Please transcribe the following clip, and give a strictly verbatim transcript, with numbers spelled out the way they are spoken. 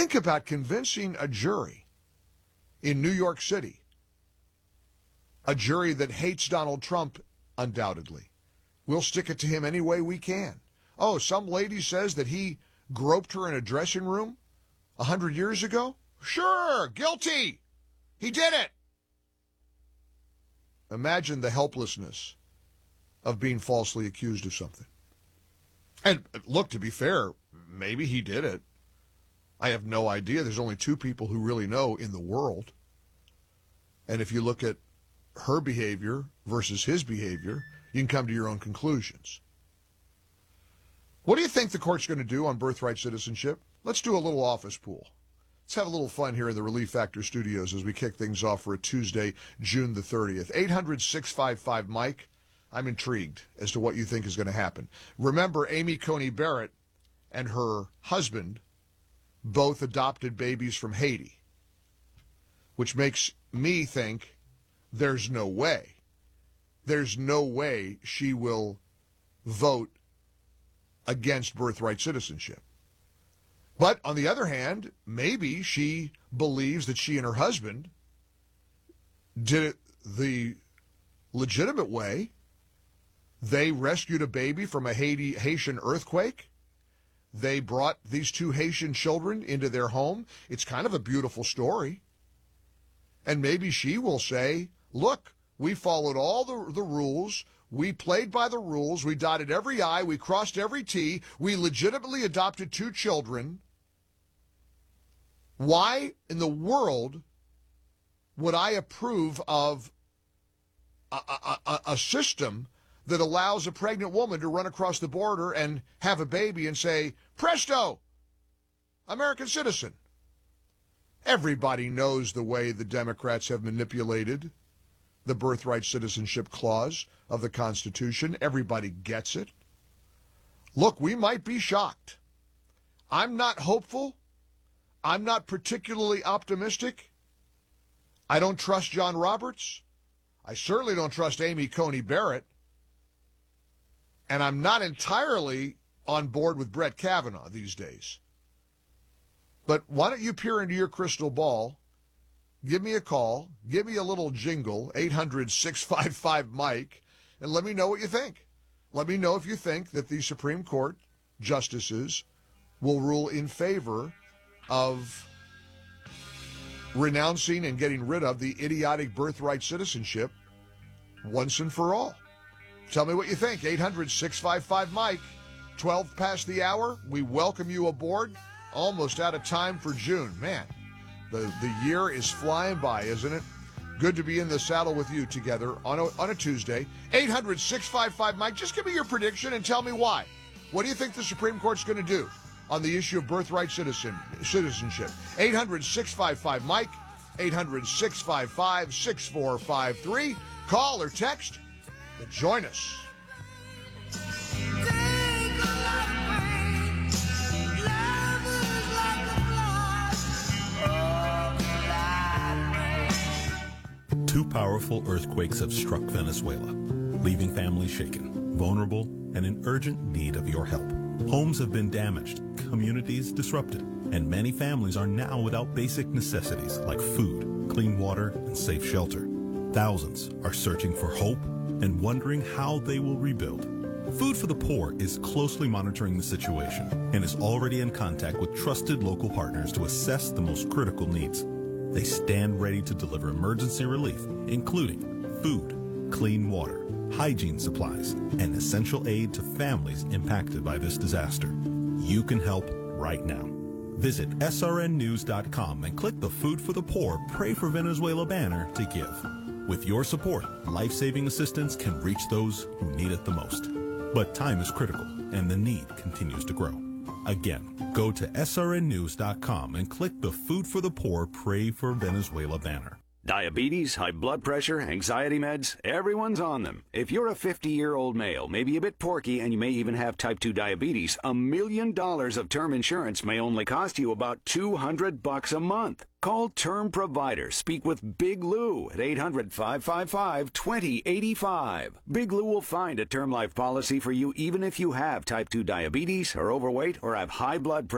Think about convincing a jury in New York City, a jury that hates Donald Trump undoubtedly. We'll stick it to him any way we can. Oh, some lady says that he groped her in a dressing room a hundred years ago? Sure, guilty. He did it. Imagine the helplessness of being falsely accused of something. And look, to be fair, maybe he did it. I have no idea. There's only two people who really know in the world. And if you look at her behavior versus his behavior, you can come to your own conclusions. What do you think the court's going to do on birthright citizenship? Let's do a little office pool. Let's have a little fun here in the Relief Factor studios as we kick things off for a Tuesday, June the thirtieth. eight hundred, six five five, Mike. I'm intrigued as to what you think is going to happen. Remember, Amy Coney Barrett and her husband both adopted babies from Haiti, which makes me think there's no way. There's no way she will vote against birthright citizenship. But on the other hand, maybe she believes that she and her husband did it the legitimate way. They rescued a baby from a Haiti, Haitian earthquake. They brought these two Haitian children into their home. It's kind of a beautiful story. And maybe she will say, look, we followed all the, the rules. We played by the rules. We dotted every I. We crossed every T. We legitimately adopted two children. Why in the world would I approve of a, a, a, a system that allows a pregnant woman to run across the border and have a baby and say, presto, American citizen? Everybody knows the way the Democrats have manipulated the birthright citizenship clause of the Constitution. Everybody gets it. Look, we might be shocked. I'm not hopeful. I'm not particularly optimistic. I don't trust John Roberts. I certainly don't trust Amy Coney Barrett. And I'm not entirely on board with Brett Kavanaugh these days. But why don't you peer into your crystal ball? Give me a call. Give me a little jingle, eight hundred, six five five, Mike, and let me know what you think. Let me know if you think that the Supreme Court justices will rule in favor of renouncing and getting rid of the idiotic birthright citizenship once and for all. Tell me what you think. eight hundred, six five five, Mike. twelve past the hour. We welcome you aboard. Almost out of time for June. Man, the, the year is flying by, isn't it? Good to be in the saddle with you together on a, on a Tuesday. eight hundred, six five five, Mike. Just give me your prediction and tell me why. What do you think the Supreme Court's going to do on the issue of birthright citizen citizenship? eight hundred, six five five, Mike. eight hundred, six five five, six four five three. Call or text. But join us. Two powerful earthquakes have struck Venezuela, leaving families shaken, vulnerable, and in urgent need of your help. Homes have been damaged, communities disrupted, and many families are now without basic necessities like food, clean water, and safe shelter. Thousands are searching for hope and wondering how they will rebuild. Food for the Poor is closely monitoring the situation and is already in contact with trusted local partners to assess the most critical needs. They stand ready to deliver emergency relief, including food, clean water, hygiene supplies, and essential aid to families impacted by this disaster. You can help right now. Visit S R N news dot com and click the Food for the Poor Pray for Venezuela banner to give. With your support, life-saving assistance can reach those who need it the most. But time is critical, and the need continues to grow. Again, go to S R N news dot com and click the Food for the Poor Pray for Venezuela banner. Diabetes, high blood pressure, anxiety meds, everyone's on them. If you're a fifty-year-old male, maybe a bit porky, and you may even have type two diabetes, a million dollars of term insurance may only cost you about two hundred bucks a month. Call Term Provider. Speak with Big Lou at eight hundred, five five five, two zero eight five. Big Lou will find a term life policy for you even if you have type two diabetes, are overweight, or have high blood pressure.